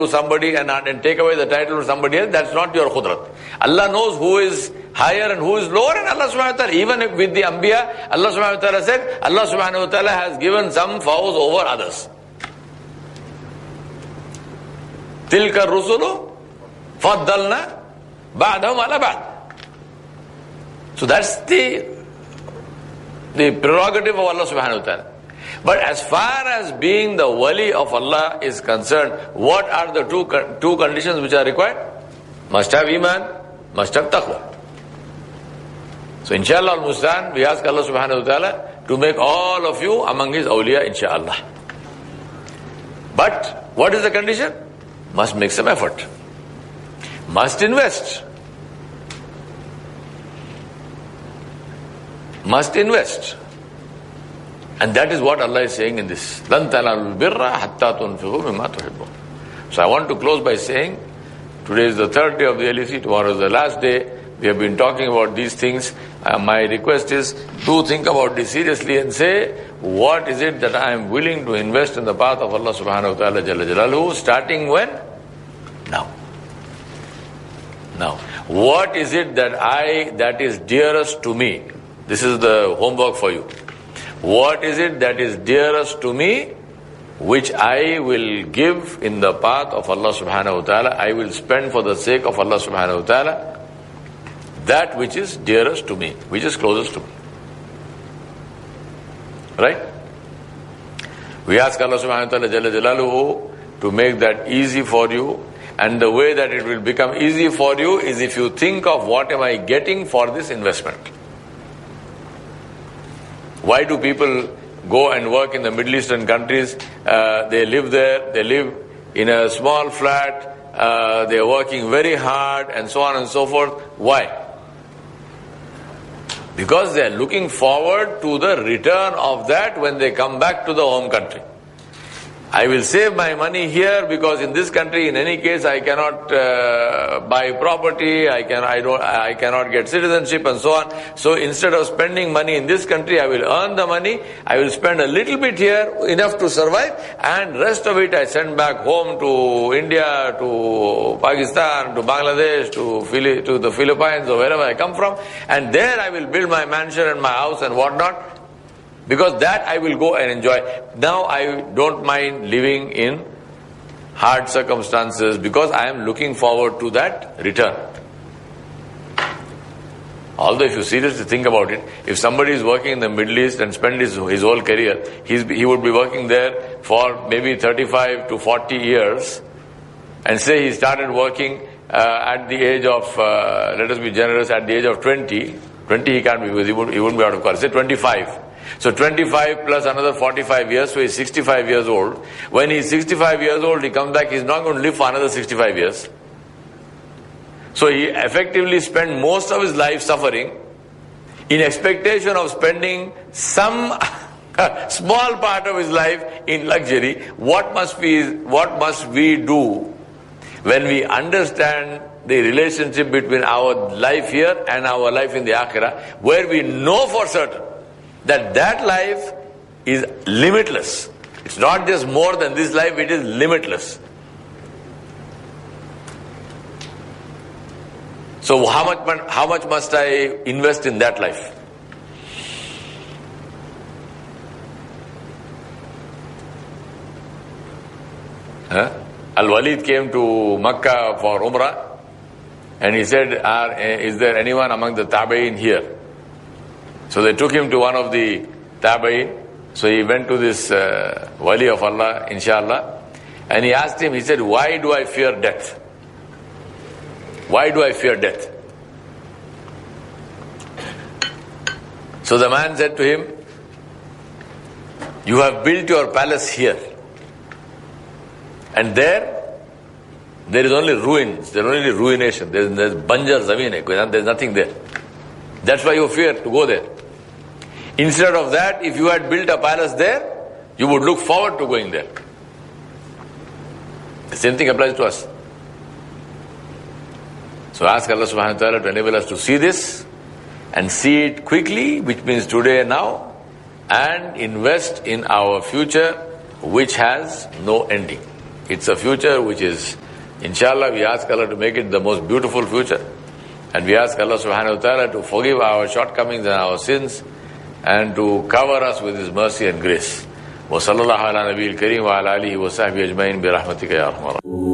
to somebody and take away the title from somebody else, that's not your khudrat. Allah knows who is higher and who is lower, and Allah subhanahu wa ta'ala, even if with the Anbiya, Allah subhanahu wa ta'ala said, Allah subhanahu wa ta'ala has given some fawz over others. Tilka rusulu faddalna ba'dahum ala ba'd. So that's the prerogative of Allah subhanahu wa ta'ala. But as far as being the wali of Allah is concerned, what are the two conditions which are required? Must have iman, must have taqwa. So inshallah al-Mustan, we ask Allah subhanahu wa ta'ala to make all of you among His awliya, inshallah. But what is the condition? Must make some effort. Must invest. Must invest. And that is what Allah is saying in this. لَن تَنَالُوا الْبِرَّ حَتَّى تُنْفِقُوا مِمَّا تُحِبُّونَ. So I want to close by saying, today is the third day of the LEC, tomorrow is the last day. We have been talking about these things. My request is, do think about this seriously and say, what is it that I am willing to invest in the path of Allah subhanahu wa ta'ala jalla jalaluhu, starting when? Now. Now. What is it that is dearest to me? This is the homework for you. What is it that is dearest to me, which I will give in the path of Allah subhanahu wa ta'ala? I will spend for the sake of Allah subhanahu wa ta'ala that which is dearest to me, which is closest to me. Right? We ask Allah subhanahu wa ta'ala jalla jalaluhu to make that easy for you. And the way that it will become easy for you is if you think of what am I getting for this investment. Why do people go and work in the Middle Eastern countries? They live there, they live in a small flat, they are working very hard and so on and so forth. Why? Because they are looking forward to the return of that when they come back to the home country. I will save my money here because in this country, in any case, I cannot buy property, I cannot get citizenship and so on. So instead of spending money in this country, I will earn the money, I will spend a little bit here, enough to survive, and rest of it I send back home to India, to Pakistan, to Bangladesh, to the Philippines or wherever I come from, and there I will build my mansion and my house and whatnot. Because that I will go and enjoy. Now I don't mind living in hard circumstances because I am looking forward to that return. Although if you seriously think about it, if somebody is working in the Middle East and spend his whole career, he would be working there for maybe 35 to 40 years, and say he started working at the age of, let us be generous, at the age of 20 he can't be, because he wouldn't be out of college, say 25. So 25 plus another 45 years, so he's 65 years old. When he's 65 years old, he comes back, he's not going to live for another 65 years. So he effectively spent most of his life suffering in expectation of spending some small part of his life in luxury. What must we do when we understand the relationship between our life here and our life in the Akhirah, where we know for certain that life is limitless. It's not just more than this life, it is limitless. So how much must I invest in that life? Al-Walid came to Makkah for Umrah, and he said, is there anyone among the Tabi'in here? So they took him to one of the Tabi'in. So he went to this Wali of Allah, inshallah, and he asked him, he said, why do I fear death? Why do I fear death? So the man said to him, you have built your palace here, and there is only ruins, there is only ruination, there's banjar zameen, there's nothing there. That's why you fear to go there. Instead of that, if you had built a palace there, you would look forward to going there. The same thing applies to us. So ask Allah subhanahu wa ta'ala to enable us to see this and see it quickly, which means today and now, and invest in our future, which has no ending. It's a future which is, inshallah, we ask Allah to make it the most beautiful future. And we ask Allah subhanahu wa ta'ala to forgive our shortcomings and our sins and to cover us with His mercy and grace. وصلى الله على نبي الكريم وعلى آله وصحبه أجمعين برحمتك يا أرحم الراحمين.